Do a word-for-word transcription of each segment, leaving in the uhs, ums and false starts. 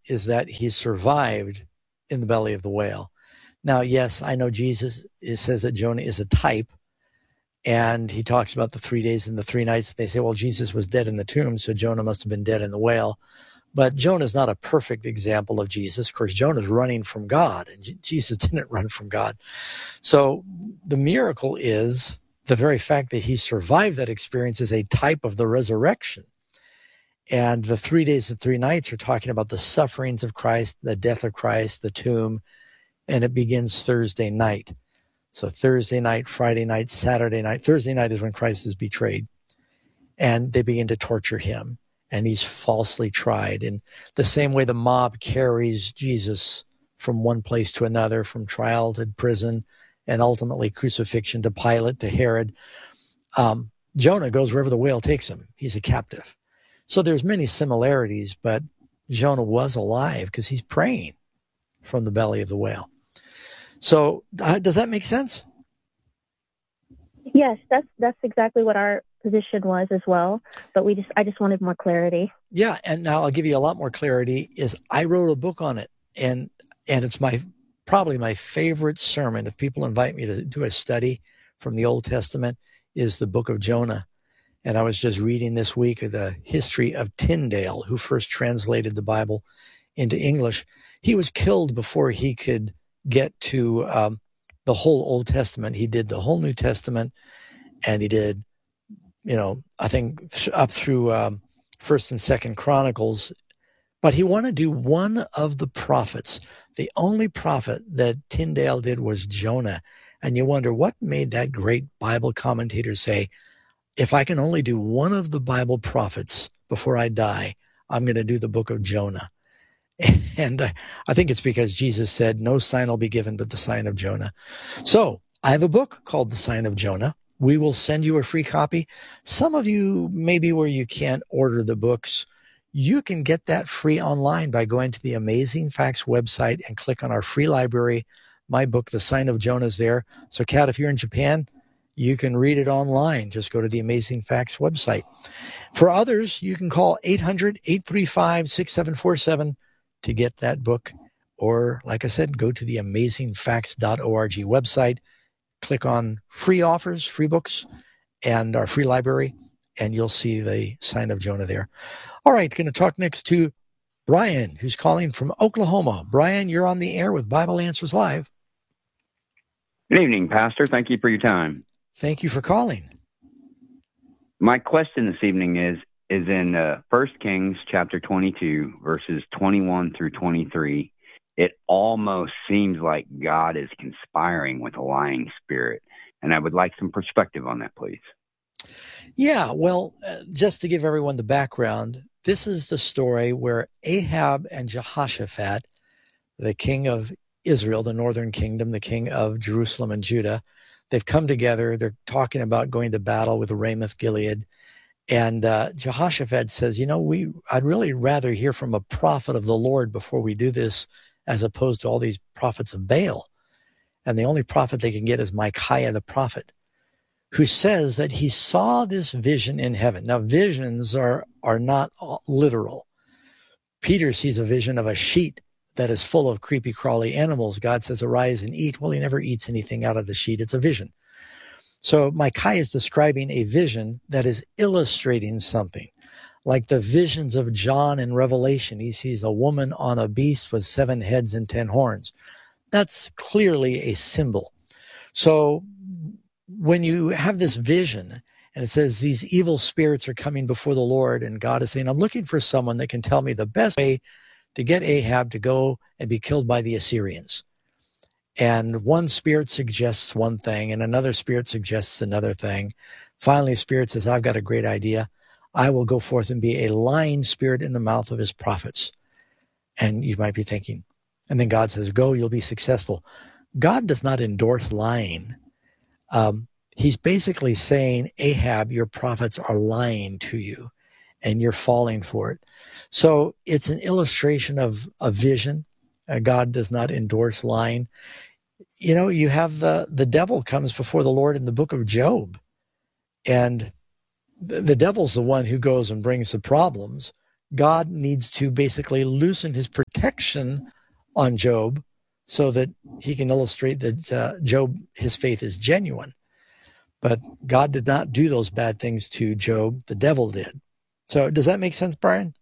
is that he survived in the belly of the whale. Now, yes, I know Jesus it says that Jonah is a type, and he talks about the three days and the three nights. They say, well, Jesus was dead in the tomb, so Jonah must have been dead in the whale. But Jonah is not a perfect example of Jesus. Of course, Jonah is running from God, and J- Jesus didn't run from God. So the miracle is the very fact that he survived that experience is a type of the resurrection. And the three days and three nights are talking about the sufferings of Christ, the death of Christ, the tomb, and it begins Thursday night. So Thursday night, Friday night, Saturday night. Thursday night is when Christ is betrayed. And they begin to torture him. And he's falsely tried. In the same way the mob carries Jesus from one place to another, from trial to prison, and ultimately crucifixion to Pilate, to Herod. Um, Jonah goes wherever the whale takes him. He's a captive. So there's many similarities, but Jonah was alive because he's praying from the belly of the whale. So uh, does that make sense? Yes, that's that's exactly what our position was as well. But we just I just wanted more clarity. Yeah, and now I'll give you a lot more clarity. Is I wrote a book on it, and and it's my probably my favorite sermon. If people invite me to do a study from the Old Testament, is the book of Jonah. And I was just reading this week of the history of Tyndale, who first translated the Bible into English. He was killed before he could get to um, the whole Old Testament. He did the whole New Testament, and he did, you know, I think up through um, First and Second Chronicles. But he wanted to do one of the prophets. The only prophet that Tyndale did was Jonah. And you wonder what made that great Bible commentator say, if I can only do one of the Bible prophets before I die, I'm going to do the book of Jonah. And uh, I think it's because Jesus said, no sign will be given but the sign of Jonah. So I have a book called The Sign of Jonah. We will send you a free copy. Some of you, maybe where you can't order the books, you can get that free online by going to the Amazing Facts website and click on our free library. My book, The Sign of Jonah, is there. So, Kat, if you're in Japan, you can read it online. Just go to the Amazing Facts website. For others, you can call eight hundred, eight three five, six seven four seven to get that book. Or, like I said, go to the amazing facts dot org website, click on free offers, free books, and our free library, and you'll see the Sign of Jonah there. All right, going to talk next to Brian, who's calling from Oklahoma. Brian, you're on the air with Bible Answers Live. Good evening, Pastor. Thank you for your time. Thank you for calling. My question this evening is is in uh, First Kings chapter twenty-two, verses twenty-one through twenty-three. It almost seems like God is conspiring with a lying spirit, and I would like some perspective on that, please. Yeah, well, uh, just to give everyone the background, this is the story where Ahab and Jehoshaphat, the king of Israel, the northern kingdom, the king of Jerusalem and Judah, they've come together. They're talking about going to battle with Ramoth Gilead. And uh, Jehoshaphat says, you know, we I'd really rather hear from a prophet of the Lord before we do this, as opposed to all these prophets of Baal. And the only prophet they can get is Micaiah the prophet, who says that he saw this vision in heaven. Now, visions are, are not literal. Peter sees a vision of a sheet that is full of creepy, crawly animals. God says, arise and eat. Well, he never eats anything out of the sheet. It's a vision. So Micaiah is describing a vision that is illustrating something, like the visions of John in Revelation. He sees a woman on a beast with seven heads and ten horns. That's clearly a symbol. So when you have this vision, and it says these evil spirits are coming before the Lord, and God is saying, I'm looking for someone that can tell me the best way to get Ahab to go and be killed by the Assyrians. And one spirit suggests one thing, and another spirit suggests another thing. Finally, a spirit says, I've got a great idea. I will go forth and be a lying spirit in the mouth of his prophets. And you might be thinking, and then God says, go, you'll be successful. God does not endorse lying. Um, he's basically saying, Ahab, your prophets are lying to you, and you're falling for it. So it's an illustration of a vision. Uh, God does not endorse lying. You know, you have the, the devil comes before the Lord in the book of Job. And the, the devil's the one who goes and brings the problems. God needs to basically loosen his protection protection on Job so that he can illustrate that uh, Job, his faith is genuine. But God did not do those bad things to Job. The devil did. So does that make sense, Brian?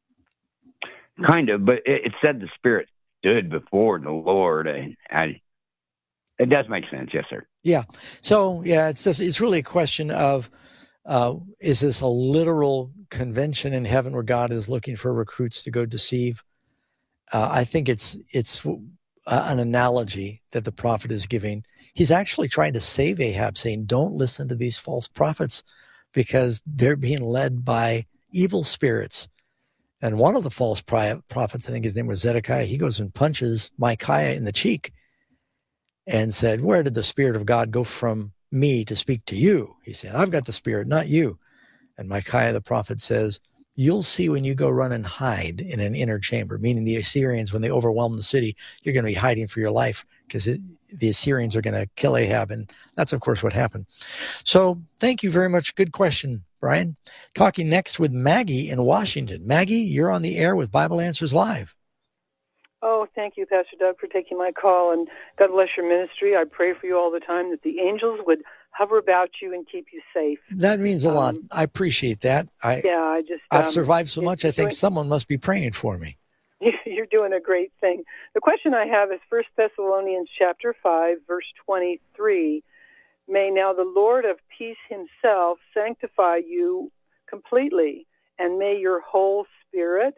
Kind of, but it, it said the Spirit stood before the Lord, and I, it does make sense. Yes, sir. Yeah. So, yeah, it's just, it's really a question of, uh, is this a literal convention in heaven where God is looking for recruits to go deceive? Uh, I think it's it's uh, an analogy that the prophet is giving. He's actually trying to save Ahab, saying, don't listen to these false prophets because they're being led by evil spirits. And one of the false prophets, I think his name was Zedekiah, he goes and punches Micaiah in the cheek and said, where did the Spirit of God go from me to speak to you? He said, I've got the Spirit, not you. And Micaiah the prophet says, you'll see when you go run and hide in an inner chamber, meaning the Assyrians, when they overwhelm the city, you're going to be hiding for your life because the Assyrians are going to kill Ahab. And that's, of course, what happened. So thank you very much. Good question, Brian. Talking next with Maggie in Washington. Maggie, you're on the air with Bible Answers Live. Oh, thank you, Pastor Doug, for taking my call. And God bless your ministry. I pray for you all the time that the angels would hover about you and keep you safe. That means a um, lot. I appreciate that. I, yeah, I just... I've um, survived so much, I think doing, someone must be praying for me. You're doing a great thing. The question I have is First Thessalonians chapter five, verse twenty-three. May now the Lord of peace himself sanctify you completely, and may your whole spirit,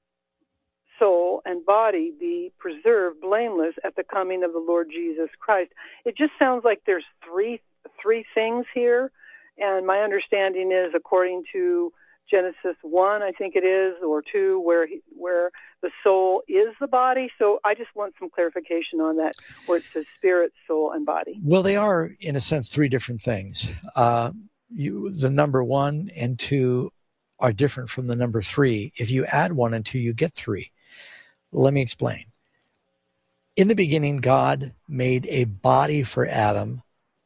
soul, and body be preserved blameless at the coming of the Lord Jesus Christ. It just sounds like there's three three things here, and my understanding is, according to Genesis one, I think it is, or two, where he, where the soul is the body. So I just want some clarification on that, where it says spirit, soul, and body. Well, they are, in a sense, three different things. Uh, you, the number one and two are different from the number three. If you add one and two, you get three. Let me explain. In the beginning, God made a body for Adam,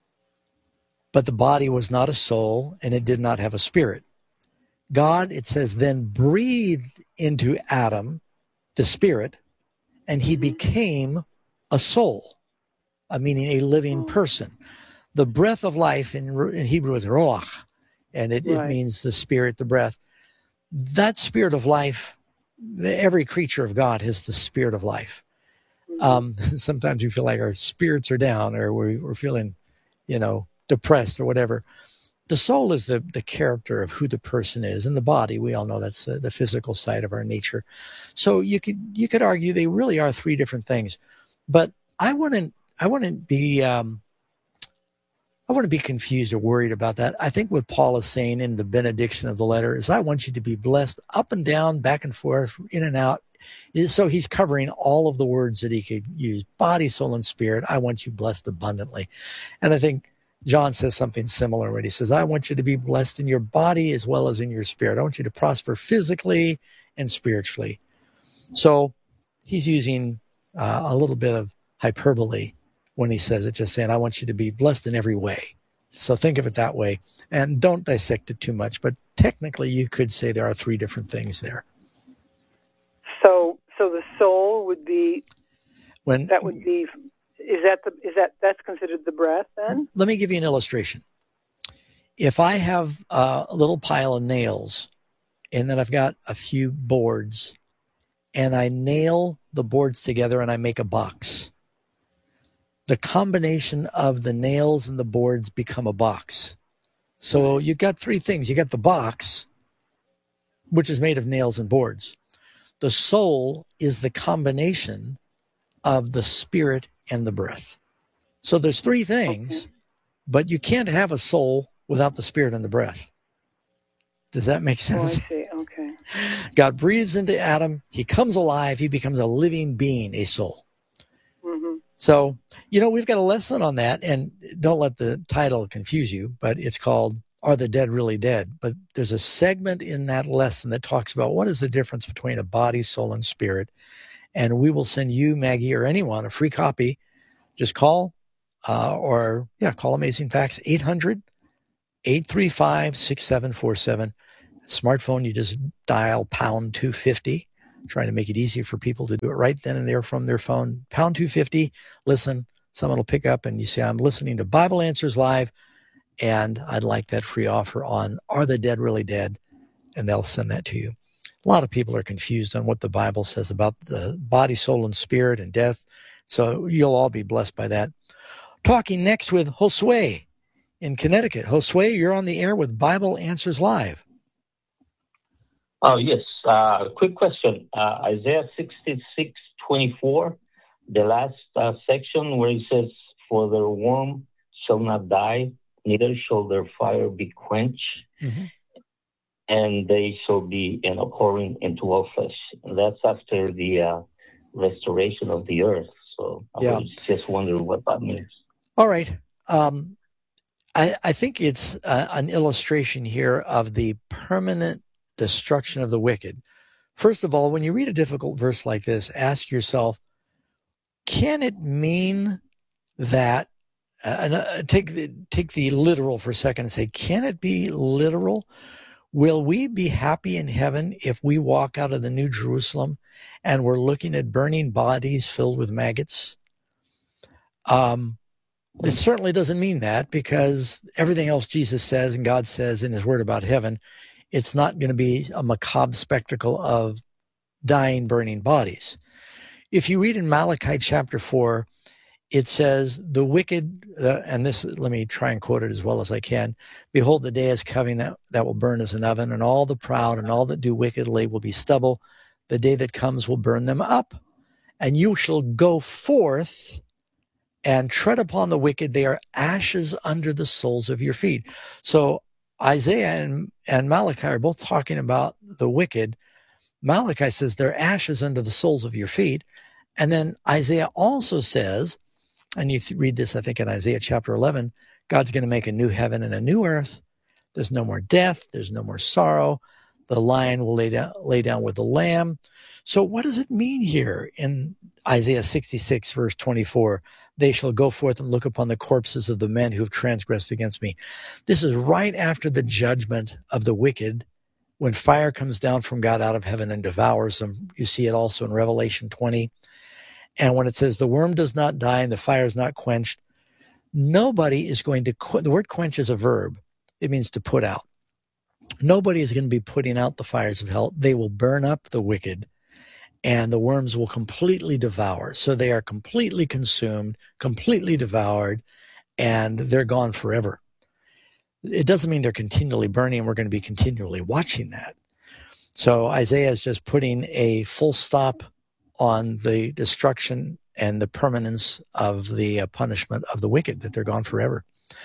but the body was not a soul, and it did not have a spirit. God, it says, then breathed into Adam the spirit, and he became a soul, uh, meaning a living person. The breath of life in, in Hebrew is roach, and it, right. it means the spirit, the breath. That spirit of life, every creature of God has the spirit of life. Mm-hmm. Um, sometimes we feel like our spirits are down, or we're, we're feeling, you know, depressed or whatever. The soul is the, the character of who the person is, and the body, we all know that's the, the physical side of our nature. So you could you could argue they really are three different things. But I wouldn't I wouldn't be um, I wouldn't be confused or worried about that. I think what Paul is saying in the benediction of the letter is, I want you to be blessed up and down, back and forth, in and out. So he's covering all of the words that he could use: body, soul, and spirit. I want you blessed abundantly. And I think John says something similar when he says, I want you to be blessed in your body as well as in your spirit. I want you to prosper physically and spiritually. So he's using uh, a little bit of hyperbole when he says it, just saying, I want you to be blessed in every way. So think of it that way, and don't dissect it too much. But technically, you could say there are three different things there. So, so the soul would be, when that would be, Is that the is that that's considered the breath then? Let me give you an illustration. If I have uh, a little pile of nails, and then I've got a few boards, and I nail the boards together and I make a box, the combination of the nails and the boards become a box. So you've got three things. You got the box, which is made of nails and boards. The soul is the combination of the spirit and the breath. So there's three things, okay. But you can't have a soul without the spirit and the breath. Does that make sense? Oh, I see. Okay. God breathes into Adam. He comes alive. He becomes a living being, a soul. Mm-hmm. So, you know, we've got a lesson on that, and don't let the title confuse you, but it's called Are the Dead Really Dead? But there's a segment in that lesson that talks about what is the difference between a body, soul, and spirit. And we will send you, Maggie, or anyone a free copy. Just call uh, or, yeah, call Amazing Facts, eight hundred, eight three five, six seven four seven. Smartphone, you just dial pound two fifty. trying to make it easy for people to do it right then and there from their phone. Pound two fifty, listen, someone will pick up and you say, I'm listening to Bible Answers Live, and I'd like that free offer on Are the Dead Really Dead? And they'll send that to you. A lot of people are confused on what the Bible says about the body, soul, and spirit and death. So you'll all be blessed by that. Talking next with Josue in Connecticut. Josue, you're on the air with Bible Answers Live. Oh, yes. Uh, quick question. Uh, Isaiah sixty-six twenty-four, the last uh, section where it says, for their worm shall not die, neither shall their fire be quenched, mm-hmm. and they shall be an abhorring into all flesh. And that's after the uh, restoration of the earth. So I yeah. was just wondering what that means. All right. Um, I, I think it's uh, an illustration here of the permanent destruction of the wicked. First of all, when you read a difficult verse like this, ask yourself, can it mean that, uh, and, uh, take, the, take the literal for a second and say, can it be literal? Will we be happy in heaven if we walk out of the New Jerusalem and we're looking at burning bodies filled with maggots? Um, it certainly doesn't mean that, because everything else Jesus says and God says in his word about heaven, it's not going to be a macabre spectacle of dying, burning bodies. If you read in Malachi chapter four, it says, the wicked, uh, and this, let me try and quote it as well as I can. Behold, the day is coming that, that will burn as an oven, and all the proud and all that do wickedly will be stubble. The day that comes will burn them up. And you shall go forth and tread upon the wicked. They are ashes under the soles of your feet. So Isaiah and, and Malachi are both talking about the wicked. Malachi says they're ashes under the soles of your feet. And then Isaiah also says, and you th- read this, I think, in Isaiah chapter eleven, God's going to make a new heaven and a new earth. There's no more death. There's no more sorrow. The lion will lay down, lay down with the lamb. So what does it mean here in Isaiah sixty-six, verse twenty-four? They shall go forth and look upon the corpses of the men who have transgressed against me. This is right after the judgment of the wicked, when fire comes down from God out of heaven and devours them. You see it also in Revelation twenty. And when it says the worm does not die and the fire is not quenched, nobody is going to, qu- the word quench is a verb. It means to put out. Nobody is going to be putting out the fires of hell. They will burn up the wicked, and the worms will completely devour. So they are completely consumed, completely devoured, and they're gone forever. It doesn't mean they're continually burning, and we're going to be continually watching that. So Isaiah is just putting a full stop on the destruction and the permanence of the uh, punishment of the wicked, that they're gone forever.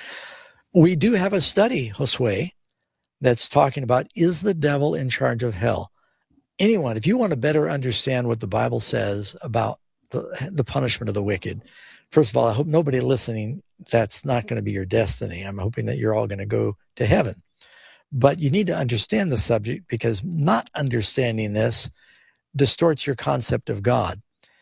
We do have a study, Josue, that's talking about, is the devil in charge of hell? Anyone, if you want to better understand what the Bible says about the, the punishment of the wicked, first of all, I hope nobody listening, that's not going to be your destiny. I'm hoping that you're all going to go to heaven. But you need to understand the subject, because not understanding this distorts your concept of God.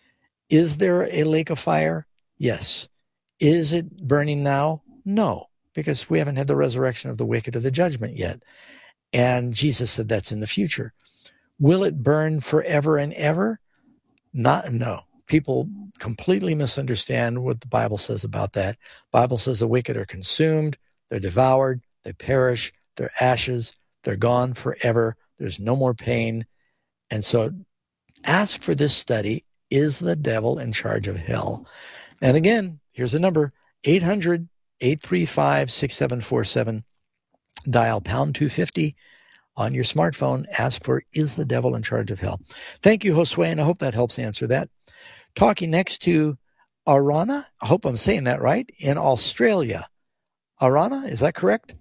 Is there a lake of fire? Yes. Is it burning now? No, because we haven't had the resurrection of the wicked or the judgment yet. And Jesus said that's in the future. Will it burn forever and ever? Not, no. People completely misunderstand what the Bible says about that. The Bible says the wicked are consumed, they're devoured, they perish, they're ashes, they're gone forever. There's no more pain. And so ask for this study, is the devil in charge of hell? And again, here's the number, eight hundred, eight three five, six seven four seven. Dial pound two fifty on your smartphone. Ask for, is the devil in charge of hell? Thank you, Josue, and I hope that helps answer that. Talking next to Arana, I hope I'm saying that right, in Australia. Arana, is that correct?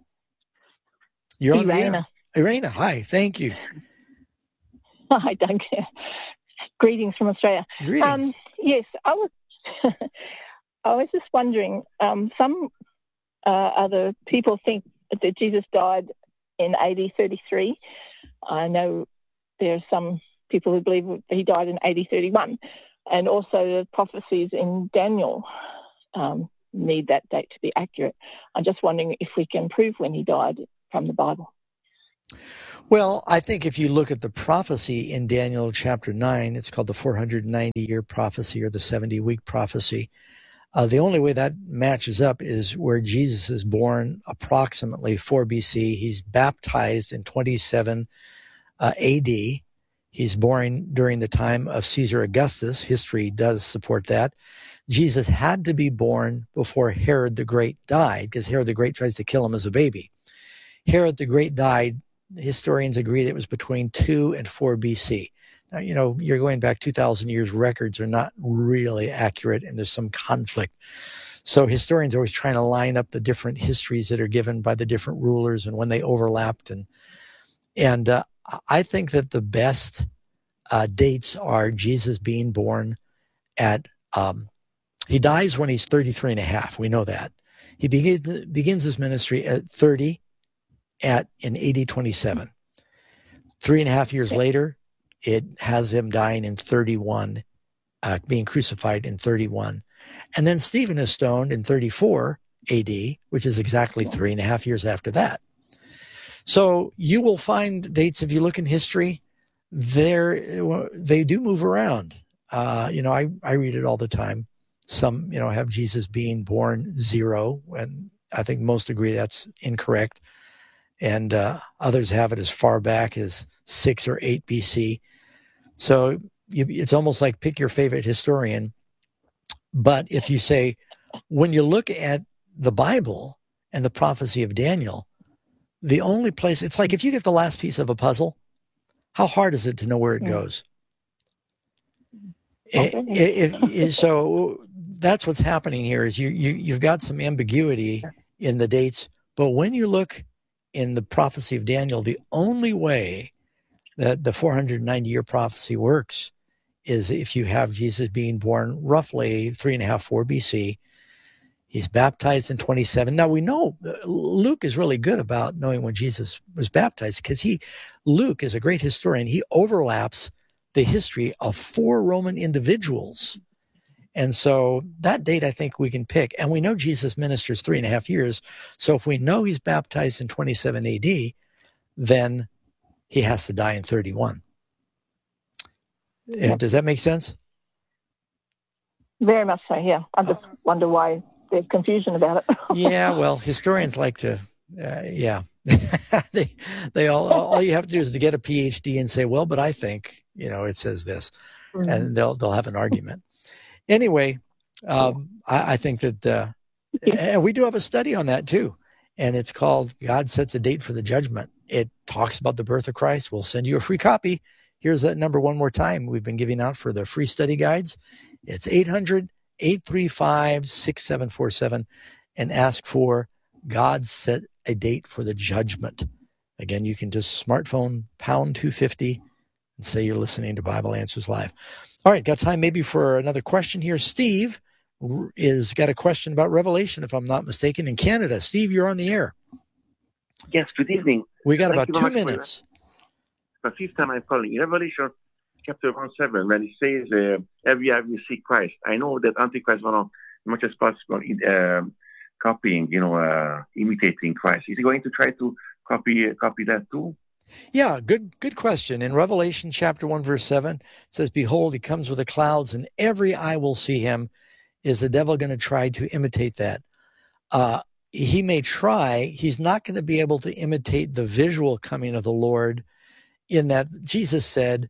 You're on Irena. the air. Irena, hi, thank you. Hi, Duncan. Greetings from Australia. Greetings. Um, yes, I was I was just wondering, um, some uh, other people think that Jesus died in A D thirty-three. I know there are some people who believe that he died in A D thirty-one. And also the prophecies in Daniel um, need that date to be accurate. I'm just wondering if we can prove when he died from the Bible. Well, I think if you look at the prophecy in Daniel chapter nine, it's called the four hundred ninety year prophecy or the seventy week prophecy. Uh, the only way that matches up is where Jesus is born approximately four B C. He's baptized in twenty-seven uh, A D. He's born during the time of Caesar Augustus. History does support that. Jesus had to be born before Herod the Great died, because Herod the Great tries to kill him as a baby. Herod the Great died. Historians agree that it was between two and four B C. Now, you know, you're going back two thousand years. Records are not really accurate, and there's some conflict. So historians are always trying to line up the different histories that are given by the different rulers and when they overlapped. And and uh, I think that the best uh, dates are Jesus being born at, um, he dies when he's thirty-three and a half. We know that. He begins, begins his ministry at thirty at in A D twenty-seven. Three and a half years later, it has him dying in thirty-one, uh, being crucified in thirty-one. And then Stephen is stoned in thirty-four A D, which is exactly three and a half years after that. So you will find dates, if you look in history, there they do move around. Uh, you know, I, I read it all the time. Some, you know, have Jesus being born zero, and I think most agree that's incorrect. And uh, others have it as far back as six or eight B C. So you, it's almost like pick your favorite historian. But if you say, when you look at the Bible and the prophecy of Daniel, the only place, it's like if you get the last piece of a puzzle, how hard is it to know where it goes? It, it, it, so that's what's happening here is you, you, you've got some ambiguity in the dates. But when you look in the prophecy of Daniel, the only way that the four hundred ninety year prophecy works is if you have Jesus being born roughly three and a half, four B C. He's baptized in twenty-seven. Now we know Luke is really good about knowing when Jesus was baptized, because he, Luke is a great historian. He overlaps the history of four Roman individuals. And so that date, I think we can pick. And we know Jesus ministers three and a half years. So if we know he's baptized in twenty-seven A D, then he has to die in thirty-one. Yep. Does that make sense? Very much so, yeah. I just wonder why there's confusion about it. Yeah, well, historians like to, uh, yeah. they, they all, all you have to do is to get a P H D and say, well, but I think, you know, it says this, mm-hmm. and they'll, they'll have an argument. Anyway, um, I, I think that, uh, and we do have a study on that too. And it's called God Sets a Date for the Judgment. It talks about the birth of Christ. We'll send you a free copy. Here's that number one more time. We've been giving out for the free study guides. It's eight hundred, eight three five, six seven four seven, and ask for God Set a Date for the Judgment. Again, you can just smartphone pound two fifty and say you're listening to Bible Answers Live. All right, got time maybe for another question here. Steve is got a question about Revelation, if I'm not mistaken, in Canada. Steve, you're on the air. Yes, good evening. We got Thank about two minutes. The fifth time I'm calling. In Revelation chapter one seven, when it says, uh, every eye will see Christ, I know that Antichrist will, as much as possible, in, uh, copying, you know, uh, imitating Christ. Is he going to try to copy uh, copy that too? Yeah, good good question. In Revelation chapter one, verse seven, it says, behold, he comes with the clouds, and every eye will see him. Is the devil going to try to imitate that? Uh, he may try. He's not going to be able to imitate the visual coming of the Lord, in that Jesus said,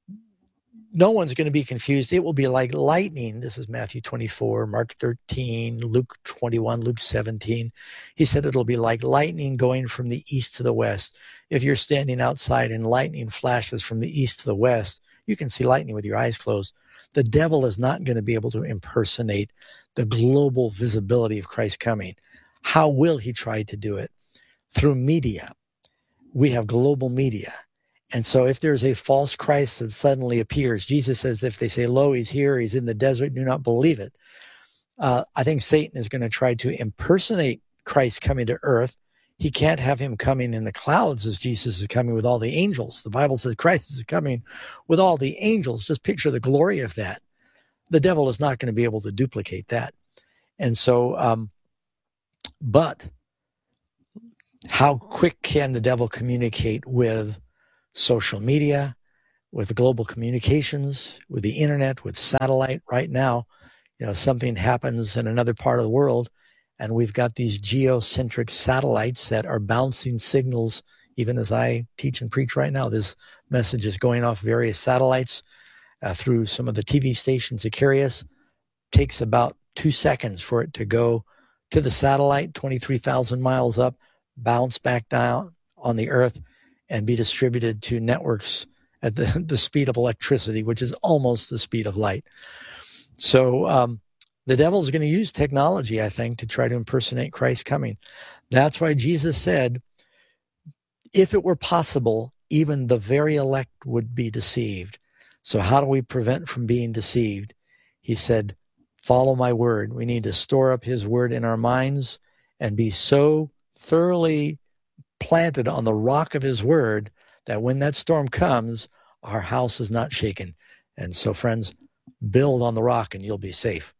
no one's going to be confused. It will be like lightning. This is Matthew twenty-four, Mark thirteen, Luke twenty-one, Luke seventeen. He said it'll be like lightning going from the east to the west. If you're standing outside and lightning flashes from the east to the west, you can see lightning with your eyes closed. The devil is not going to be able to impersonate the global visibility of Christ coming. How will he try to do it? Through media. We have global media. And so if there's a false Christ that suddenly appears, Jesus says, if they say, lo, he's here, he's in the desert, do not believe it. Uh, I think Satan is going to try to impersonate Christ coming to earth. He can't have him coming in the clouds as Jesus is coming with all the angels. The Bible says Christ is coming with all the angels. Just picture the glory of that. The devil is not going to be able to duplicate that. And so, um, but how quick can the devil communicate with social media, with global communications, with the internet, with satellite? Right now, you know, something happens in another part of the world, and we've got these geocentric satellites that are bouncing signals. Even as I teach and preach right now, this message is going off various satellites uh, through some of the T V stations that carry us. Takes about two seconds for it to go to the satellite, twenty-three thousand miles up, bounce back down on the earth, and be distributed to networks at the, the speed of electricity, which is almost the speed of light. So um, the devil's going to use technology, I think, to try to impersonate Christ's coming. That's why Jesus said, if it were possible, even the very elect would be deceived. So how do we prevent from being deceived? He said, follow my word. We need to store up his word in our minds and be so thoroughly planted on the rock of his word that when that storm comes, our house is not shaken. And so, friends, build on the rock and you'll be safe.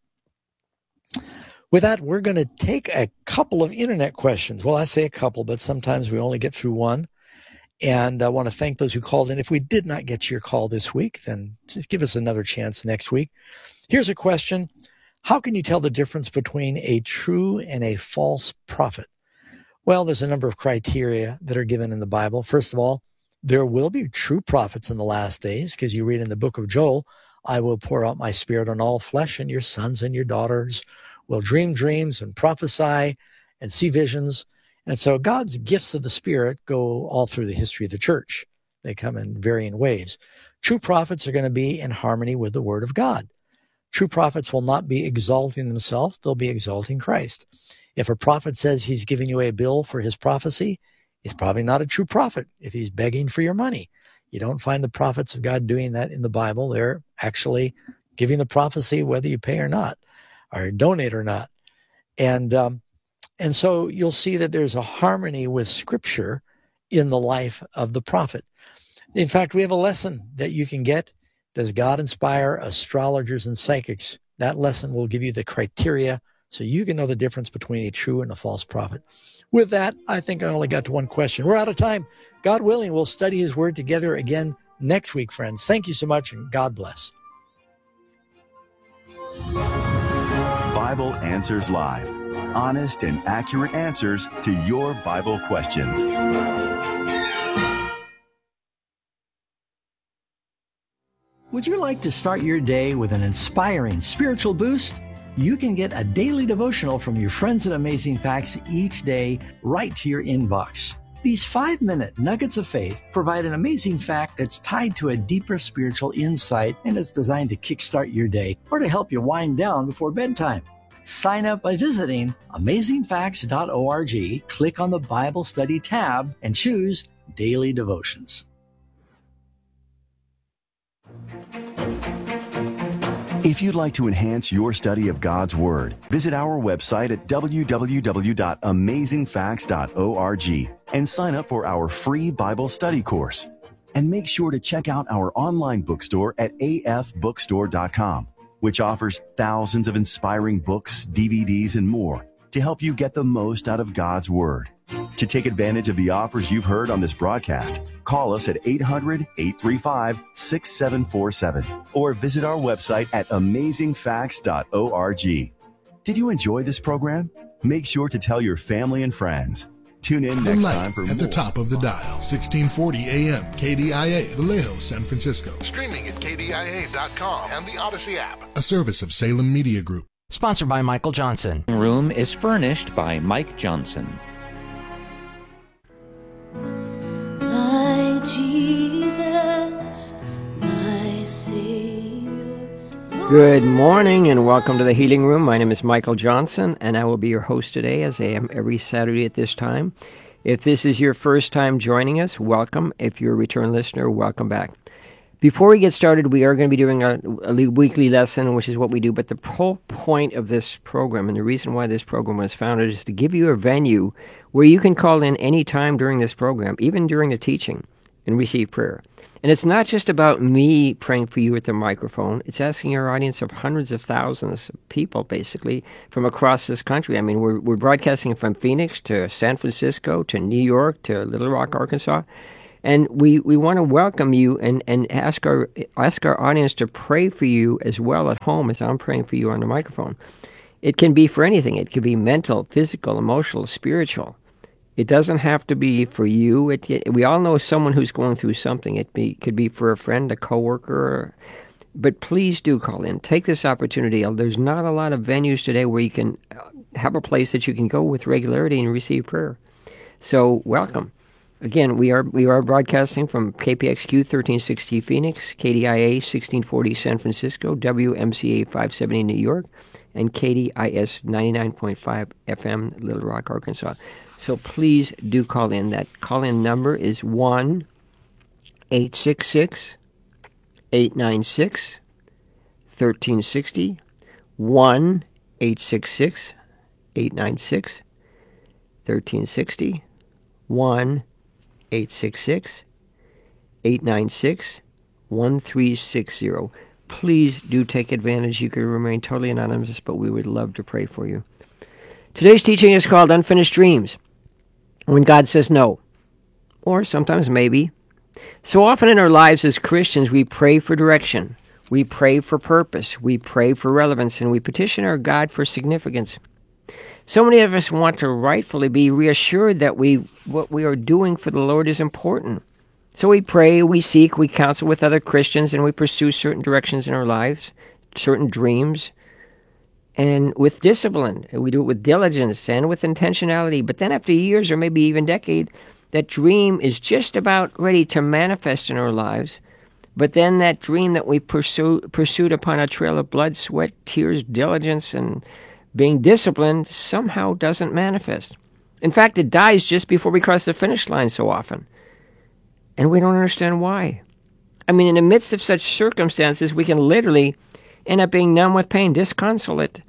With that, we're going to take a couple of internet questions. Well, I say a couple, but sometimes we only get through one. And I want to thank those who called in. If we did not get to your call this week, then just give us another chance next week. Here's a question. How can you tell the difference between a true and a false prophet? Well, there's a number of criteria that are given in the Bible. First of all, there will be true prophets in the last days, because you read in the book of Joel, I will pour out my spirit on all flesh, and your sons and your daughters will dream dreams and prophesy and see visions. And so God's gifts of the Spirit go all through the history of the church. They come in varying ways. True prophets are going to be in harmony with the Word of God. True prophets will not be exalting themselves. They'll be exalting Christ. If a prophet says he's giving you a bill for his prophecy, he's probably not a true prophet if he's begging for your money. You don't find the prophets of God doing that in the Bible. They're actually giving the prophecy whether you pay or not, or donate or not. And um, and so you'll see that there's a harmony with Scripture in the life of the prophet. In fact, we have a lesson that you can get. Does God inspire astrologers and psychics? That lesson will give you the criteria so you can know the difference between a true and a false prophet. With that, I think I only got to one question. We're out of time. God willing, we'll study his word together again next week, friends. Thank you so much, and God bless. Bible Answers Live. Honest and accurate answers to your Bible questions. Would you like to start your day with an inspiring spiritual boost? You can get a daily devotional from your friends at Amazing Facts each day right to your inbox. These five-minute nuggets of faith provide an amazing fact that's tied to a deeper spiritual insight, and it's designed to kickstart your day or to help you wind down before bedtime. Sign up by visiting amazing facts dot org, click on the Bible Study tab, and choose Daily Devotions. If you'd like to enhance your study of God's Word, visit our website at w w w dot amazing facts dot org and sign up for our free Bible study course. And make sure to check out our online bookstore at a f bookstore dot com, which offers thousands of inspiring books, D V Ds, and more to help you get the most out of God's Word. To take advantage of the offers you've heard on this broadcast, call us at eight hundred, eight three five, six seven four seven or visit our website at amazing facts dot org. Did you enjoy this program? Make sure to tell your family and friends. Tune in next time for more. At the top of the dial, sixteen forty A M, K D I A, Vallejo, San Francisco. Streaming at K D I A dot com and the Odyssey app. A service of Salem Media Group. Sponsored by Michael Johnson. Room is furnished by Mike Johnson. My Jesus, my Savior. Good morning and welcome to the Healing Room. My name is Michael Johnson, and I will be your host today, as I am every Saturday at this time. If this is your first time joining us, welcome. If you're a return listener, welcome back. Before we get started, we are going to be doing a, a weekly lesson, which is what we do, but the whole point of this program, and the reason why this program was founded, is to give you a venue where you can call in any time during this program, even during the teaching, and receive prayer. And it's not just about me praying for you at the microphone. It's asking our audience of hundreds of thousands of people, basically, from across this country. I mean, we're, we're broadcasting from Phoenix to San Francisco to New York to Little Rock, Arkansas. And we, we want to welcome you and, and ask our ask our audience to pray for you as well at home as I'm praying for you on the microphone. It can be for anything. It could be mental, physical, emotional, spiritual. It doesn't have to be for you. It, it, we all know someone who's going through something. It be, could be for a friend, a coworker. But please do call in. Take this opportunity. There's not a lot of venues today where you can have a place that you can go with regularity and receive prayer. So welcome. Again, we are we are broadcasting from K P X Q thirteen sixty Phoenix, K D I A sixteen forty San Francisco, W M C A five seventy New York, and K D I S ninety-nine point five F M Little Rock, Arkansas. So please do call in. That call-in number is one eight six six, eight nine six, one three six zero, one eight six six, eight nine six, one three six zero, one eight six six, eight nine six, one three six zero. Please do take advantage. You can remain totally anonymous, but we would love to pray for you. Today's teaching is called Unfinished Dreams. When God says no, or sometimes maybe. So often in our lives as Christians, we pray for direction, we pray for purpose, we pray for relevance, and we petition our God for significance. So many of us want to rightfully be reassured that we what we are doing for the Lord is important. So we pray, we seek, we counsel with other Christians, and we pursue certain directions in our lives, certain dreams, and with discipline. We do it with diligence and with intentionality. But then after years or maybe even decades, that dream is just about ready to manifest in our lives. But then that dream that we pursue, pursued upon a trail of blood, sweat, tears, diligence, and being disciplined somehow doesn't manifest. In fact, it dies just before we cross the finish line so often. And we don't understand why. I mean, in the midst of such circumstances, we can literally end up being numb with pain, disconsolate,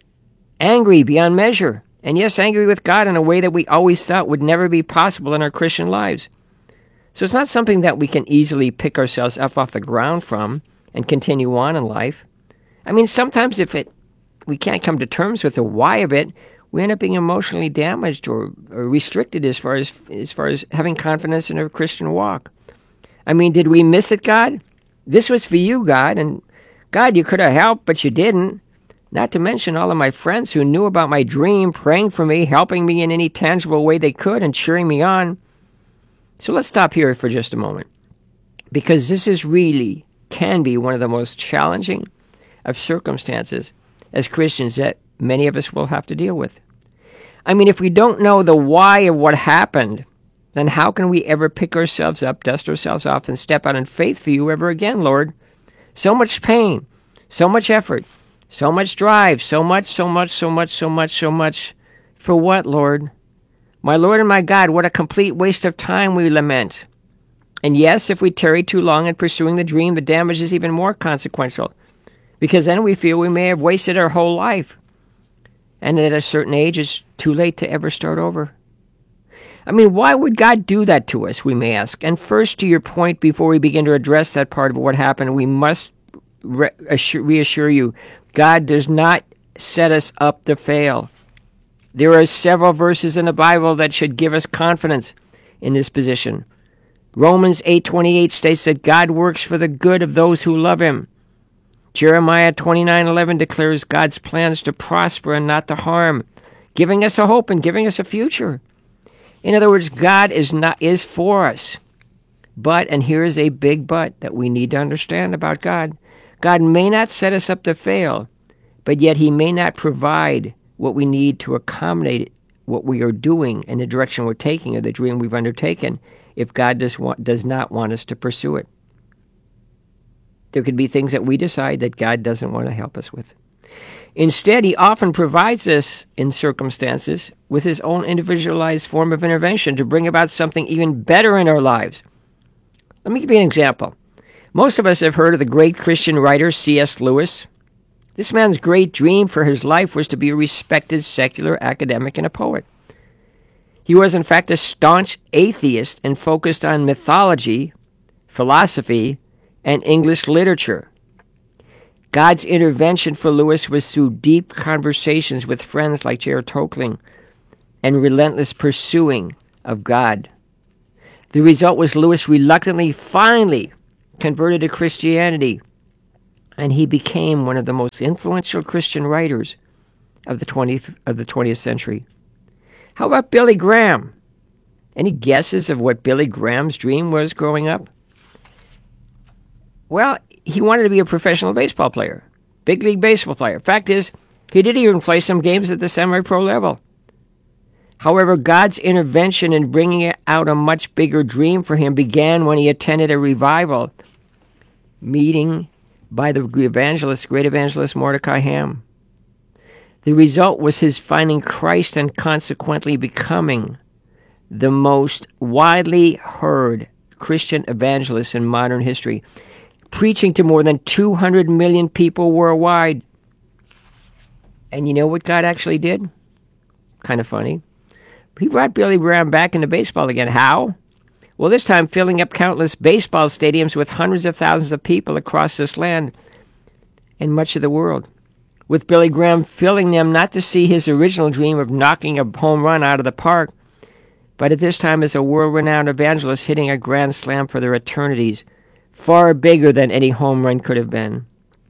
angry beyond measure, and yes, angry with God in a way that we always thought would never be possible in our Christian lives. So it's not something that we can easily pick ourselves up off the ground from and continue on in life. I mean, sometimes if it we can't come to terms with the why of it, we end up being emotionally damaged or, or restricted as far as as far as having confidence in our Christian walk. I mean, did we miss it, God? This was for you, God, and God, you could have helped, but you didn't. Not to mention all of my friends who knew about my dream, praying for me, helping me in any tangible way they could, and cheering me on. So let's stop here for just a moment, because this is really, can be one of the most challenging of circumstances as Christians that many of us will have to deal with. I mean, if we don't know the why of what happened, then how can we ever pick ourselves up, dust ourselves off, and step out in faith for you ever again, Lord? So much pain, so much effort, so much drive, so much, so much, so much, so much, so much. For what, Lord? My Lord and my God, what a complete waste of time, we lament. And yes, if we tarry too long in pursuing the dream, the damage is even more consequential, because then we feel we may have wasted our whole life. And at a certain age, it's too late to ever start over. I mean, why would God do that to us, we may ask? And first, to your point, before we begin to address that part of what happened, we must re- assure, reassure you, God does not set us up to fail. There are several verses in the Bible that should give us confidence in this position. Romans eight twenty-eight states that God works for the good of those who love him. Jeremiah twenty-nine eleven declares God's plans to prosper and not to harm, giving us a hope and giving us a future. In other words, God is not is for us. But, and here is a big but that we need to understand about God, God may not set us up to fail, but yet he may not provide what we need to accommodate what we are doing in the direction we're taking or the dream we've undertaken if God does, want, does not want us to pursue it. There could be things that we decide that God doesn't want to help us with. Instead, he often provides us in circumstances with his own individualized form of intervention to bring about something even better in our lives. Let me give you an example. Most of us have heard of the great Christian writer C S Lewis. This man's great dream for his life was to be a respected secular academic and a poet. He was, in fact, a staunch atheist and focused on mythology philosophy, and English literature. God's intervention for Lewis was through deep conversations with friends like J R Tolkien and relentless pursuing of God. The result was Lewis reluctantly, finally, converted to Christianity, and he became one of the most influential Christian writers of the twentieth of the twentieth century. How about Billy Graham? Any guesses of what Billy Graham's dream was growing up? Well, he wanted to be a professional baseball player, big league baseball player. Fact is, he did even play some games at the semi-pro level. However, God's intervention in bringing out a much bigger dream for him began when he attended a revival meeting by the evangelist, great evangelist Mordecai Ham. The result was his finding Christ and consequently becoming the most widely heard Christian evangelist in modern history, preaching to more than two hundred million people worldwide. And you know what God actually did? Kind of funny. He brought Billy Graham back into baseball again. How? Well, this time filling up countless baseball stadiums with hundreds of thousands of people across this land and much of the world. With Billy Graham filling them not to see his original dream of knocking a home run out of the park, but at this time as a world-renowned evangelist hitting a grand slam for their eternities, far bigger than any home run could have been.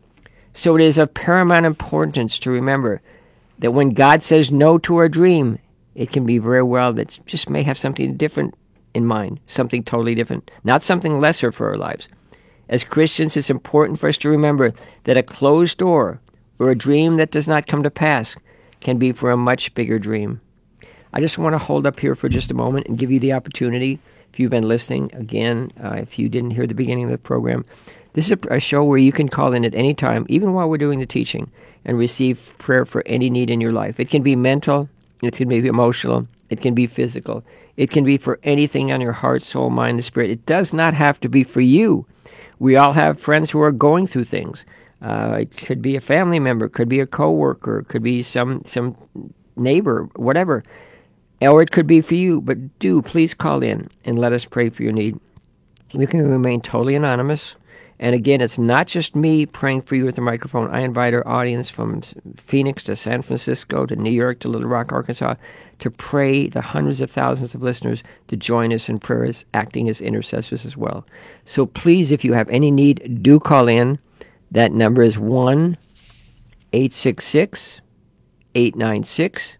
So it is of paramount importance to remember that when God says no to our dream, it can be very well that just may have something different in mind, something totally different, not something lesser for our lives. As Christians, it's important for us to remember that a closed door or a dream that does not come to pass can be for a much bigger dream. I just want to hold up here for just a moment and give you the opportunity, if you've been listening, again, uh, if you didn't hear the beginning of the program, this is a, a show where you can call in at any time, even while we're doing the teaching, and receive prayer for any need in your life. It can be mental, it can be emotional, it can be physical, it can be for anything on your heart, soul, mind, and spirit. It does not have to be for you. We all have friends who are going through things. Uh, it could be a family member, it could be a coworker, it could be some some neighbor, whatever. Or it could be for you, but do please call in and let us pray for your need. You can remain totally anonymous. And again, it's not just me praying for you with the microphone. I invite our audience from Phoenix to San Francisco to New York to Little Rock, Arkansas, to pray, the hundreds of thousands of listeners to join us in prayers, acting as intercessors as well. So please, if you have any need, do call in. That number is one eight six six, eight nine six,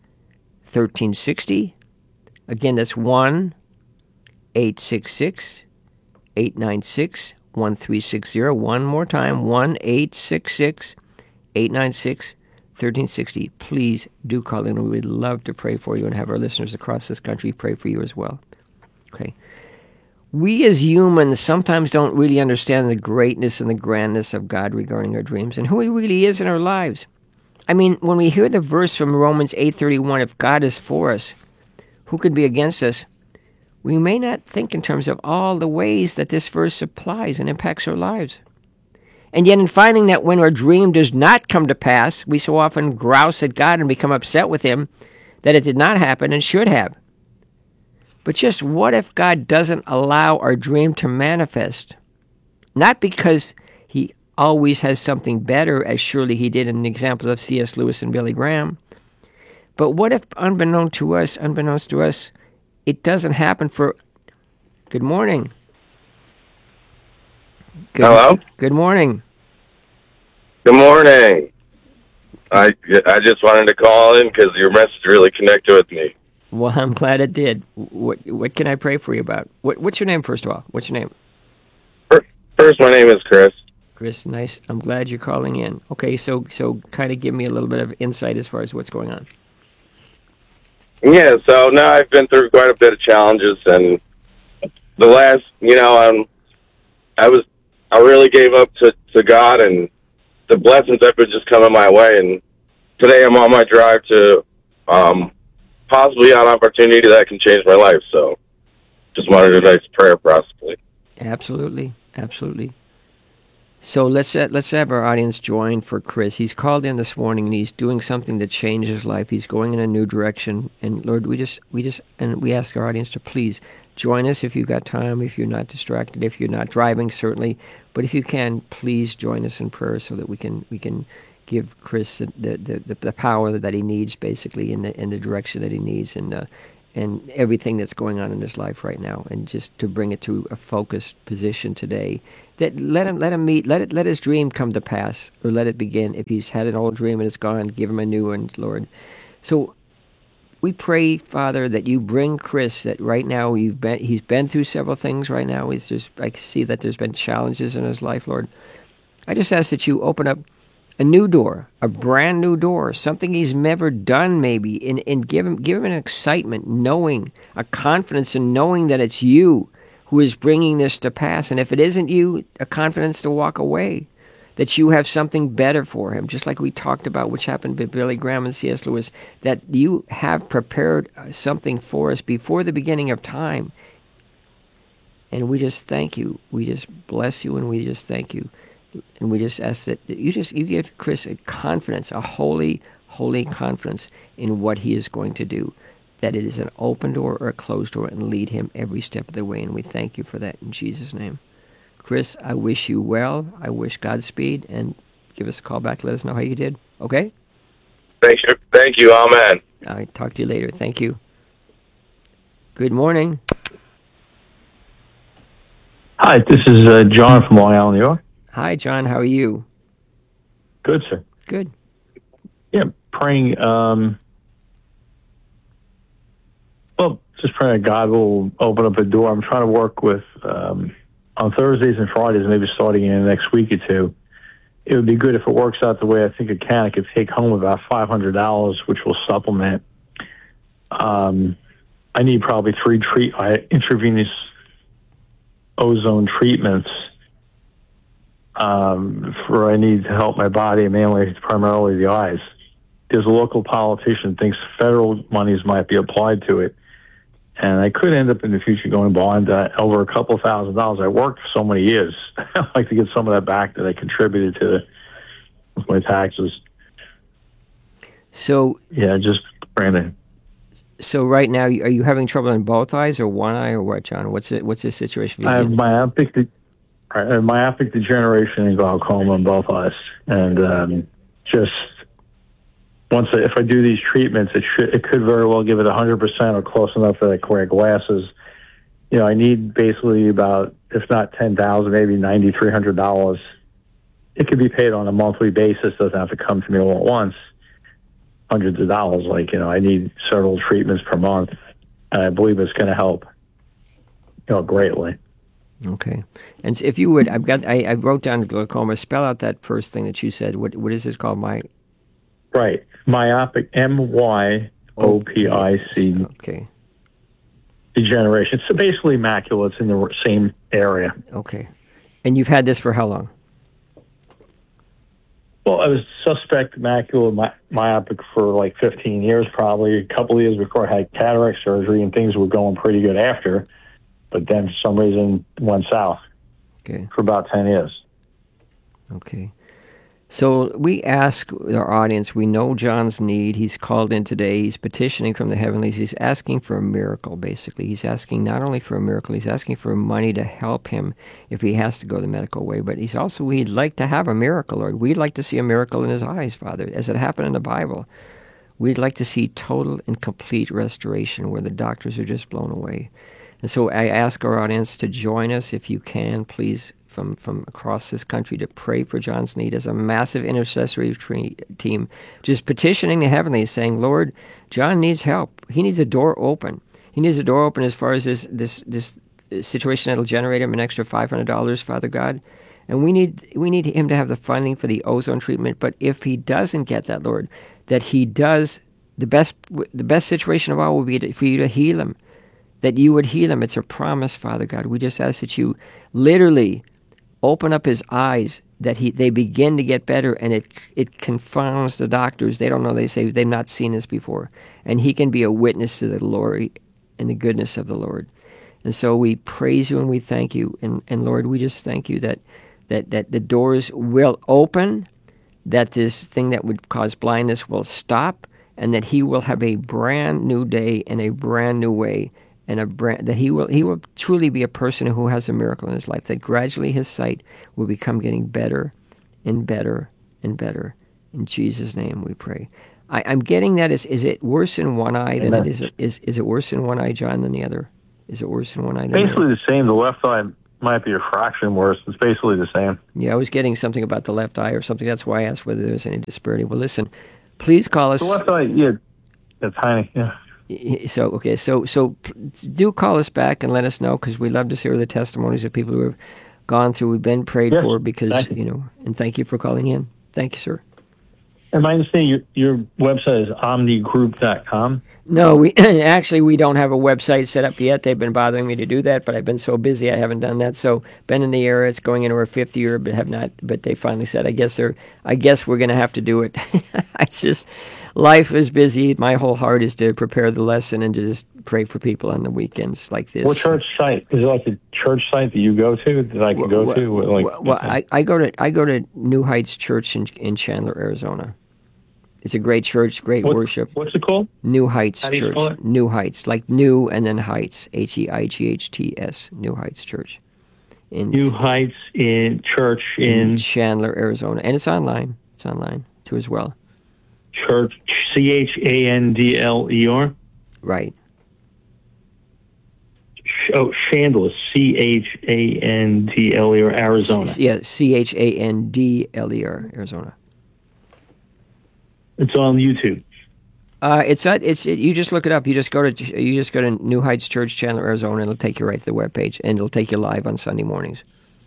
one three six zero. Again, that's one eight six six, eight nine six, one three six zero. One more time, one eight six six, eight nine six, one three six zero. Please do call in. We would love to pray for you and have our listeners across this country pray for you as well. Okay. We as humans sometimes don't really understand the greatness and the grandness of God regarding our dreams and who He really is in our lives. I mean, when we hear the verse from Romans eight thirty-one, if God is for us, who could be against us? We may not think in terms of all the ways that this verse applies and impacts our lives. And yet in finding that when our dream does not come to pass, we so often grouse at God and become upset with Him that it did not happen and should have. But just what if God doesn't allow our dream to manifest? Not because He always has something better, as surely He did in the example of C S Lewis and Billy Graham. But what if, unbeknown to us, unbeknownst to us, it doesn't happen for... Good morning. Good, Hello? Good morning. Good morning. I, I just wanted to call in because your message really connected with me. Well, I'm glad it did. What what can I pray for you about? What What's your name, first of all? What's your name? First, my name is Chris. Chris, nice. I'm glad you're calling in. Okay, so so kind of give me a little bit of insight as far as what's going on. Yeah, so now I've been through quite a bit of challenges, and the last, you know, um, I was, I really gave up to, to God, and the blessings have been just coming my way, and today I'm on my drive to um, possibly an opportunity that can change my life, so just wanted a nice prayer possibly. Absolutely, absolutely. So let's uh, let's have our audience join for Chris. He's called in this morning, and he's doing something that changes his life. He's going in a new direction, and Lord, we just we just and we ask our audience to please join us if you've got time, if you're not distracted, if you're not driving, certainly. But if you can, please join us in prayer so that we can we can give Chris the the, the, the power that he needs, basically, in the in the direction that he needs, and uh, and everything that's going on in his life right now, and just to bring it to a focused position today. That let him let him meet, let it let his dream come to pass, or let it begin. If he's had an old dream and it's gone, give him a new one, Lord. So we pray, Father, that you bring Chris. That right now you've been he's been through several things. Right now, he's just I see that there's been challenges in his life, Lord. I just ask that you open up a new door, a brand new door, something he's never done, maybe, and, and give him give him an excitement, knowing, a confidence in knowing that it's you who is bringing this to pass. And if it isn't you, a confidence to walk away, that you have something better for him, just like we talked about, which happened with Billy Graham and C S Lewis, that you have prepared something for us before the beginning of time. And we just thank you. We just bless you, and we just thank you. And we just ask that you just you give Chris a confidence, a holy, holy confidence in what he is going to do, that it is an open door or a closed door, and lead him every step of the way. And we thank you for that in Jesus' name. Chris, I wish you well. I wish Godspeed, and give us a call back. Let us know how you did. Okay? Thank you. Thank you. Amen. All right. Talk to you later. Thank you. Good morning. Hi, this is uh, John from Long Island, New York. Hi, John. How are you? Good, sir. Good. Yeah, praying. Um, well, just praying that God will open up a door. I'm trying to work with, um, on Thursdays and Fridays, maybe starting in the next week or two. It would be good if it works out the way I think it can. I could take home about five hundred dollars, which will supplement. Um, I need probably three treat uh, intravenous ozone treatments. Um, for I need to help my body, mainly primarily the eyes. There's a local politician thinks federal monies might be applied to it, and I could end up in the future going bond uh, over a couple thousand dollars. I worked for so many years. I'd like to get some of that back that I contributed to with my taxes. So yeah, just Brandon. So right now, are you having trouble in both eyes, or one eye, or what, John? What's it? What's the situation? For you? I have myopic. I have myopic degeneration and glaucoma in both eyes, and um, just once I, if I do these treatments, it should it could very well give it one hundred percent or close enough that I can wear glasses. You know, I need basically about, if not ten thousand, maybe ninety three hundred dollars. It could be paid on a monthly basis. Doesn't have to come to me all at once. Hundreds of dollars. Like, you know, I need several treatments per month, and I believe it's going to help, you know, greatly. Okay. And if you would, I've got, I, I wrote down glaucoma. Spell out that first thing that you said. What What is it called? My Right. Myopic, M Y O P I C. Okay. Degeneration. So basically macula. It's in the same area. Okay. And you've had this for how long? Well, I was suspect macular my, myopic for like fifteen years, probably. A couple of years before I had cataract surgery, and things were going pretty good after. But then for some reason went south. Okay. For about ten years. Okay. So we ask our audience, we know John's need. He's called in today. He's petitioning from the heavenlies. He's asking for a miracle, basically. He's asking not only for a miracle, he's asking for money to help him if he has to go the medical way, but he's also, he'd like to have a miracle, Lord. We'd like to see a miracle in his eyes, Father, as it happened in the Bible. We'd like to see total and complete restoration where the doctors are just blown away. And so I ask our audience to join us, if you can, please, from, from across this country, to pray for John's need as a massive intercessory tre- team, just petitioning the heavenlies, saying, Lord, John needs help. He needs a door open. He needs a door open as far as this this this situation that'll generate him an extra five hundred dollars, Father God. And we need we need him to have the funding for the ozone treatment. But if he doesn't get that, Lord, that he does, the best the best situation of all would be to, for you to heal him, that you would heal him. It's a promise, Father God. We just ask that you literally open up his eyes, that he they begin to get better, and it it confounds the doctors. They don't know. They say they've not seen this before. And he can be a witness to the glory and the goodness of the Lord. And so we praise you and we thank you. And, and Lord, we just thank you that, that, that the doors will open, that this thing that would cause blindness will stop, and that he will have a brand new day in a brand new way and a brand, that he will he will truly be a person who has a miracle in his life, that gradually his sight will become getting better and better and better. In Jesus' name we pray. I, I'm getting that. Is, is it worse in one eye than Amen. it is, is, is it worse in one eye, John, than the other? Is it worse in one eye than the other? Basically the same. The left eye might be a fraction worse. It's basically the same. Yeah, I was getting something about the left eye or something. That's why I asked whether there's any disparity. Well, listen, please call us. The left eye, yeah, it's tiny, yeah. So, okay, so so do call us back and let us know, because we love to hear the testimonies of people who have gone through, we've been prayed Yes, for, because, thank you. you know, and thank you for calling in. Thank you, sir. Am I understanding your, your website is omni group dot com? No, we actually, we don't have a website set up yet. They've been bothering me to do that, but I've been so busy I haven't done that. So, been in the era, it's going into our fifth year, but have not, but they finally said, I guess they're, I guess we're going to have to do it. It's just, life is busy. My whole heart is to prepare the lesson and to just pray for people on the weekends like this. What church site? Is it like a church site that you go to, that I can go well, to? Like, well, well I, I go to I go to New Heights Church in, in Chandler, Arizona. It's a great church, great what, worship. What's it called? New Heights How do you Church. spell it? New Heights, like New and then Heights, H E I G H T S, New Heights Church. In, New Heights in Church in, in Chandler, Arizona. And it's online. It's online, too, as well. Church, C H A N D L E R? Right. Oh, Chandler, C H A N D L E R, Arizona. C- yeah, C H A N D L E R, Arizona. It's on YouTube. Uh, it's at, it's it, you just look it up. You just go to you just go to New Heights Church, Chandler, Arizona, and it'll take you right to the webpage, and it'll take you live on Sunday mornings.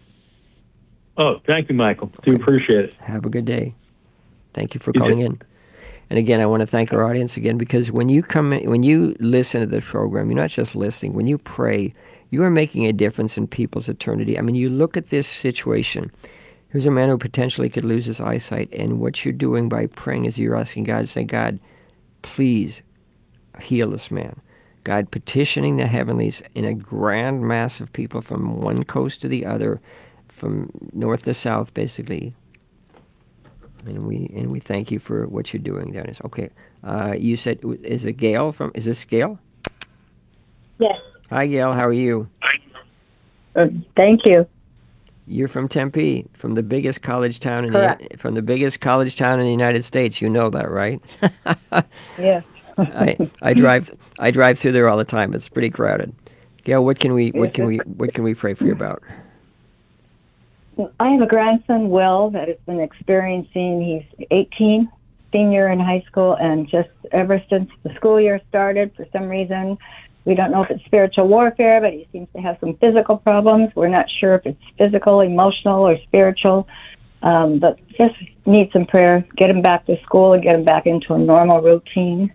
Oh, thank you, Michael. Do Okay. appreciate it. Have a good day. Thank you for You calling too. in. And again, I want to thank our audience again, because when you come in, when you listen to the program, you're not just listening. When you pray, you are making a difference in people's eternity. I mean, you look at this situation. Here's a man who potentially could lose his eyesight, and what you're doing by praying is you're asking God to say, God, please heal this man. God, petitioning the heavenlies in a grand mass of people from one coast to the other, from north to south, basically. And we and we thank you for what you're doing, Dennis. Okay, uh, you said, is it Gail from? Is this Gail? Yes. Hi, Gail. How are you? Uh, thank you. You're from Tempe, from the biggest college town in Correct. the, from the biggest college town in the United States. You know that, right? Yes. I I drive I drive through there all the time. It's pretty crowded. Gail, what can we what can we what can we pray for you about? I have a grandson, Will, that has been experiencing, he's eighteen, senior in high school, and just ever since the school year started, for some reason, we don't know if it's spiritual warfare, but he seems to have some physical problems. We're not sure if it's physical, emotional, or spiritual, um, but just need some prayer. Get him back to school and get him back into a normal routine.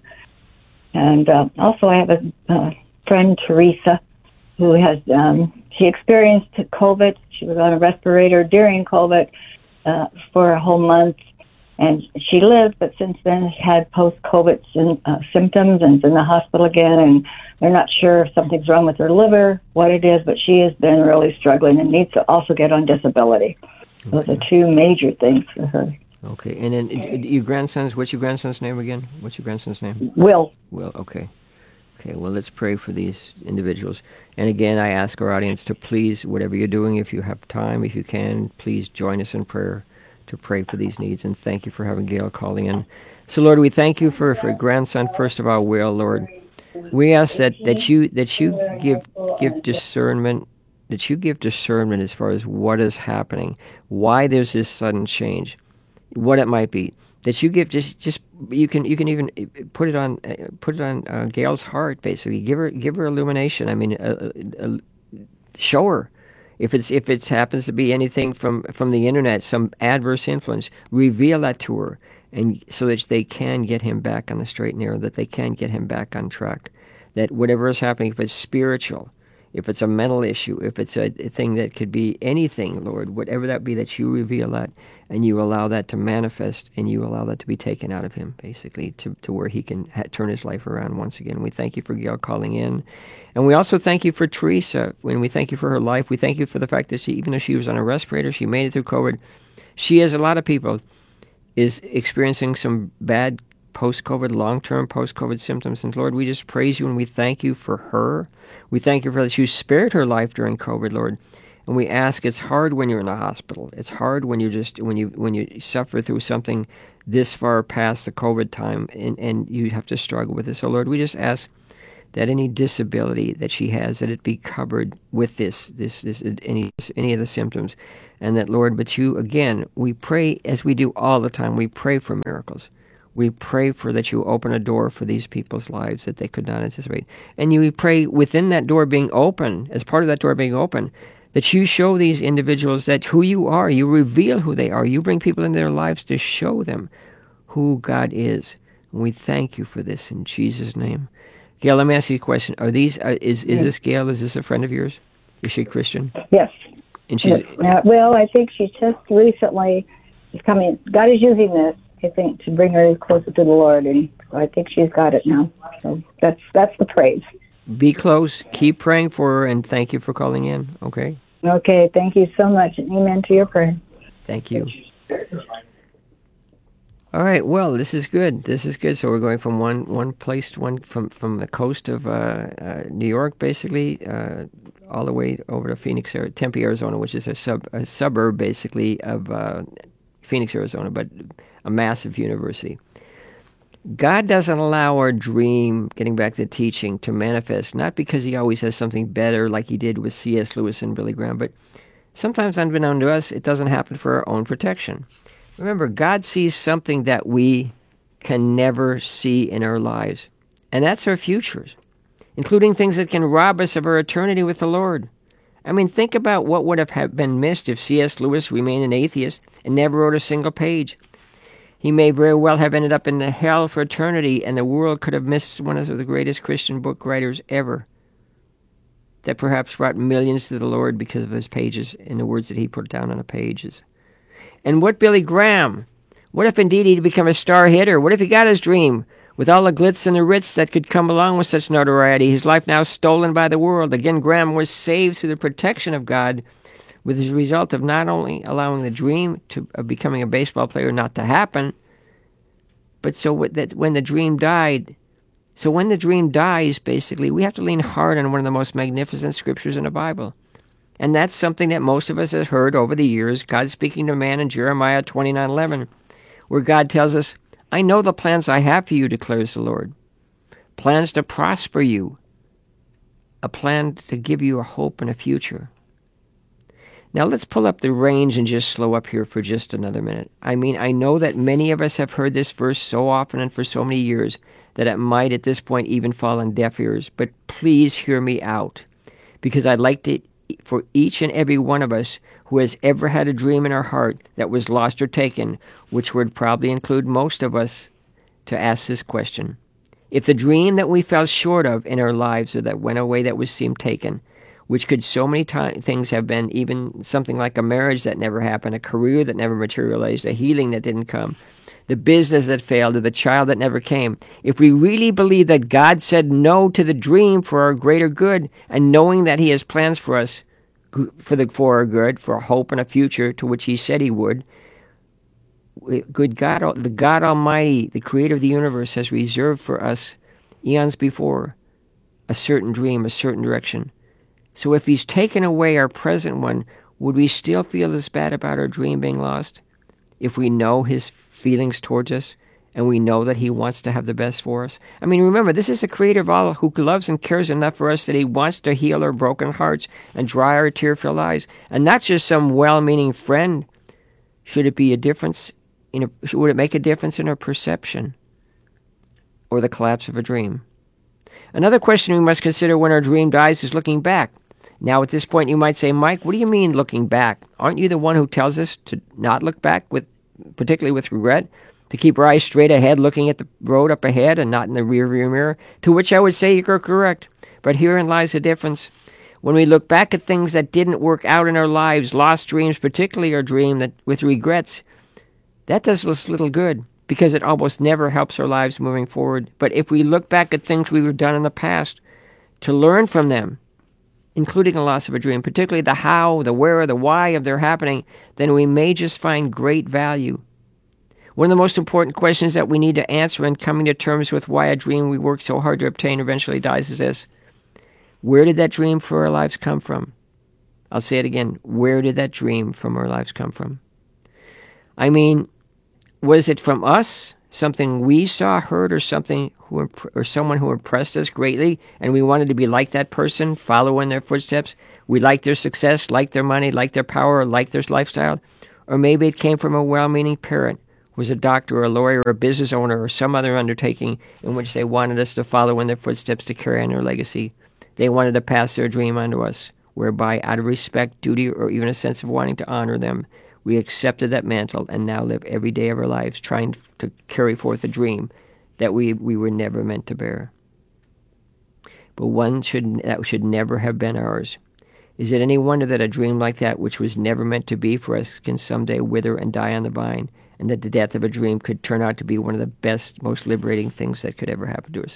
And uh, also I have a uh, friend, Teresa, who has, um, she experienced COVID. She was on a respirator during COVID uh, for a whole month, and she lived, but since then has had post-COVID sim- uh, symptoms and is in the hospital again, and they're not sure if something's wrong with her liver, what it is, but she has been really struggling and needs to also get on disability. Those are two major things for her. Okay, and then uh, your grandson's, what's your grandson's name again? What's your grandson's name? Will. Will, okay. Okay, well, let's pray for these individuals. And again, I ask our audience to please, whatever you're doing, if you have time, if you can, please join us in prayer to pray for these needs. And thank you for having Gail calling in. So, Lord, we thank you for, for grandson, first of all, Will, Lord. We ask that, that you that you give give discernment, that you give discernment as far as what is happening, why there's this sudden change, what it might be. That you give just just you can you can even put it on uh, put it on uh, Gail's heart, basically. Give her give her illumination. I mean, uh, uh, show her if it's if it happens to be anything from, from the internet, some adverse influence. Reveal that to her, and so that they can get him back on the straight and narrow. That they can get him back on track. That whatever is happening, if it's spiritual, if it's a mental issue, if it's a, a thing that could be anything, Lord, whatever that be, that you reveal that and you allow that to manifest and you allow that to be taken out of him, basically, to, to where he can ha- turn his life around once again. We thank you for Gail calling in. And we also thank you for Teresa. When we thank you for her life, we thank you for the fact that she, even though she was on a respirator, she made it through COVID. She, as a lot of people, is experiencing some bad post-COVID, long-term post-COVID symptoms. And Lord, we just praise you and we thank you for her. We thank you for that you spared her life during COVID, Lord. And we ask, it's hard when you're in the hospital. It's hard when you just when you when you suffer through something this far past the COVID time, and, and you have to struggle with it. So, Lord, we just ask that any disability that she has, that it be covered with this, this, this any any of the symptoms, and that, Lord, but you, again, we pray, as we do all the time, we pray for miracles. We pray for that you open a door for these people's lives that they could not anticipate. And you we pray within that door being open, as part of that door being open, that you show these individuals that who you are, you reveal who they are. You bring people into their lives to show them who God is. And we thank you for this in Jesus' name. Gail, let me ask you a question. Are these, uh, is, is this Gail, is this a friend of yours? Is she Christian? Yes. And she's... Uh, well, I think she just recently is coming, God is using this, I think, to bring her closer to the Lord, and I think she's got it now. So that's that's the praise. Be close. Keep praying for her, and thank you for calling in, okay? Okay, thank you so much, and amen to your prayer. Thank you. All right, well, this is good. This is good. So we're going from one, one place to one, from, from the coast of uh, uh, New York, basically, uh, all the way over to Phoenix, Tempe, Arizona, which is a, sub, a suburb, basically, of uh, Phoenix, Arizona, but a massive university. God doesn't allow our dream, getting back to teaching, to manifest, not because he always has something better like he did with C S Lewis and Billy Graham, but sometimes unbeknown to us, it doesn't happen for our own protection. Remember, God sees something that we can never see in our lives, and that's our futures, including things that can rob us of our eternity with the Lord. I mean, think about what would have been missed if C S Lewis remained an atheist and never wrote a single page. He may very well have ended up in the hell for eternity, and the world could have missed one of the greatest Christian book writers ever, that perhaps brought millions to the Lord because of his pages and the words that he put down on the pages. And what Billy Graham? What if indeed he'd become a star hitter? What if he got his dream? With all the glitz and the ritz that could come along with such notoriety, his life now stolen by the world. Again, Graham was saved through the protection of God, with the result of not only allowing the dream to, of becoming a baseball player not to happen, but so that when the dream died, so when the dream dies, basically, we have to lean hard on one of the most magnificent scriptures in the Bible. And that's something that most of us have heard over the years, God speaking to man in Jeremiah twenty-nine eleven, where God tells us, I know the plans I have for you, declares the Lord. Plans to prosper you, a plan to give you a hope and a future. Now let's pull up the range and just slow up here for just another minute. I mean, I know that many of us have heard this verse so often and for so many years that it might at this point even fall on deaf ears, but please hear me out, because I'd like to, for each and every one of us who has ever had a dream in our heart that was lost or taken, which would probably include most of us, to ask this question. If the dream that we fell short of in our lives, or that went away that was seemed taken, which could so many t- things have been, even something like a marriage that never happened, a career that never materialized, a healing that didn't come, the business that failed, or the child that never came. If we really believe that God said no to the dream for our greater good, and knowing that he has plans for us for the for our good, for a hope and a future to which he said he would, good God, the God Almighty, the creator of the universe, has reserved for us eons before a certain dream, a certain direction. So if he's taken away our present one, would we still feel as bad about our dream being lost? If we know his feelings towards us, and we know that he wants to have the best for us? I mean, remember, this is the creator of all, who loves and cares enough for us that he wants to heal our broken hearts and dry our tear-filled eyes. And not just some well-meaning friend. Should it be a difference, in a, would it make a difference in our perception or the collapse of a dream? Another question we must consider when our dream dies is looking back. Now, at this point, you might say, Mike, what do you mean looking back? Aren't you the one who tells us to not look back, with, particularly with regret, to keep our eyes straight ahead, looking at the road up ahead and not in the rearview mirror? To which I would say you're correct. But herein lies the difference. When we look back at things that didn't work out in our lives, lost dreams, particularly our dream that with regrets, that does us little good, because it almost never helps our lives moving forward. But if we look back at things we were done in the past, to learn from them, including the loss of a dream, particularly the how, the where, the why of their happening, then we may just find great value. One of the most important questions that we need to answer in coming to terms with why a dream we work so hard to obtain eventually dies is this. Where did that dream for our lives come from? I'll say it again. Where did that dream from our lives come from? I mean, was it from us? Something we saw, heard, or something who or someone who impressed us greatly, and we wanted to be like that person, follow in their footsteps? We liked their success, liked their money, liked their power, liked their lifestyle. Or maybe it came from a well-meaning parent, who was a doctor or a lawyer or a business owner or some other undertaking in which they wanted us to follow in their footsteps to carry on their legacy. They wanted to pass their dream on to us, whereby out of respect, duty, or even a sense of wanting to honor them, we accepted that mantle and now live every day of our lives trying to carry forth a dream that we, we were never meant to bear. But one should that should never have been ours. Is it any wonder that a dream like that, which was never meant to be for us, can someday wither and die on the vine, and that the death of a dream could turn out to be one of the best, most liberating things that could ever happen to us?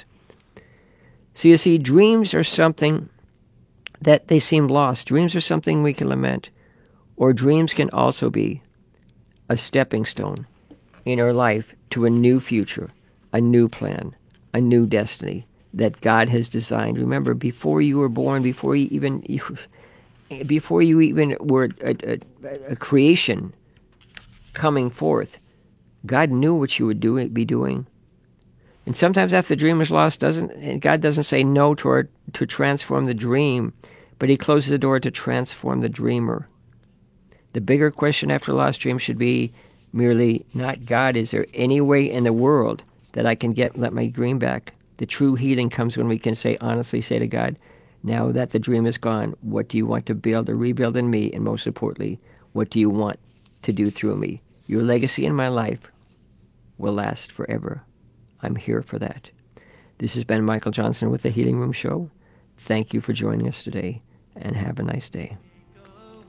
So you see, dreams are something that they seem lost. Dreams are something we can lament. Or dreams can also be a stepping stone in our life to a new future, a new plan, a new destiny that God has designed. Remember, before you were born, before you even before you even were a, a, a creation coming forth, God knew what you would do, be doing. And sometimes after the dream is lost, doesn't God doesn't say no to our, to transform the dream, but he closes the door to transform the dreamer. The bigger question after a lost dream should be merely not, God, is there any way in the world that I can get let my dream back? The true healing comes when we can say, honestly say to God, now that the dream is gone, what do you want to build or rebuild in me? And most importantly, what do you want to do through me? Your legacy in my life will last forever. I'm here for that. This has been Michael Johnson with the Healing Room Show. Thank you for joining us today, and have a nice day.